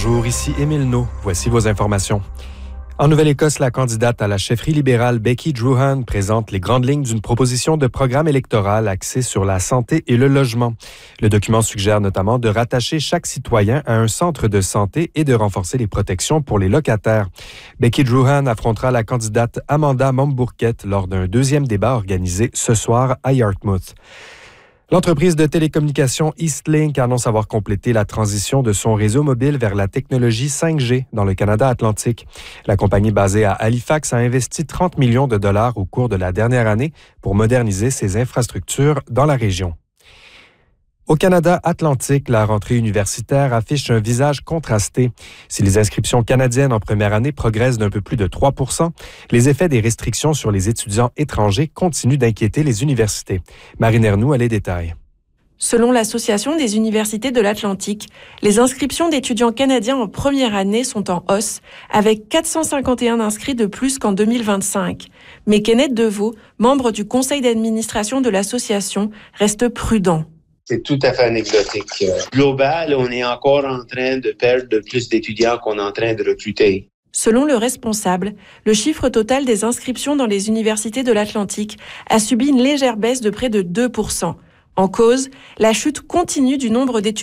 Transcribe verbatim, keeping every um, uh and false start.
Bonjour, ici Émile No. Voici vos informations. En Nouvelle-Écosse, la candidate à la chefferie libérale Becky Druhan présente les grandes lignes d'une proposition de programme électoral axée sur la santé et le logement. Le document suggère notamment de rattacher chaque citoyen à un centre de santé et de renforcer les protections pour les locataires. Becky Druhan affrontera la candidate Amanda Mombourquette lors d'un deuxième débat organisé ce soir à Yarmouth. L'entreprise de télécommunications Eastlink annonce avoir complété la transition de son réseau mobile vers la technologie cinq G dans le Canada atlantique. La compagnie basée à Halifax a investi trente millions de dollars au cours de la dernière année pour moderniser ses infrastructures dans la région. Au Canada atlantique, la rentrée universitaire affiche un visage contrasté. Si les inscriptions canadiennes en première année progressent d'un peu plus de trois pour cent, les effets des restrictions sur les étudiants étrangers continuent d'inquiéter les universités. Marine Ernoux a les détails. Selon l'Association des universités de l'Atlantique, les inscriptions d'étudiants canadiens en première année sont en hausse, avec quatre cent cinquante et un inscrits de plus qu'en deux mille vingt-cinq. Mais Kenneth Deveau, membre du conseil d'administration de l'association, reste prudent. C'est tout à fait anecdotique. Global, on est encore en train de perdre plus d'étudiants qu'on est en train de recruter. Selon le responsable, le chiffre total des inscriptions dans les universités de l'Atlantique a subi une légère baisse de près de deux pour cent. En cause, la chute continue du nombre d'étudiants